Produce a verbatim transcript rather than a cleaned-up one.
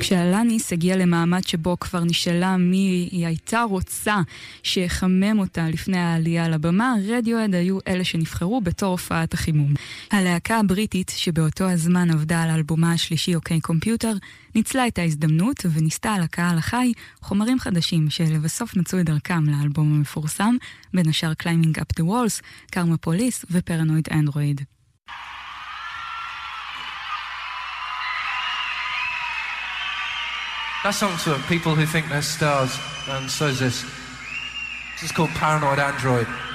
כשאלניס הגיעה למעמד שבו כבר נשאלה מי היא הייתה רוצה שיחמם אותה לפני העלייה לבמה, רדיואד היו אלה שנבחרו בתור הופעת החימום. הלהקה הבריטית שבאותו הזמן עבדה על האלבומה השלישי אוקיי קומפיוטר, ניצלה את ההזדמנות וניסתה על הקהל החי חומרים חדשים שלבסוף מצאו את דרכם לאלבום המפורסם, בין השאר Climbing Up the Walls, קרמה פוליס ופרנויד אנדרואיד. That song's for people who think they're stars, and so is this. This is called Paranoid Android.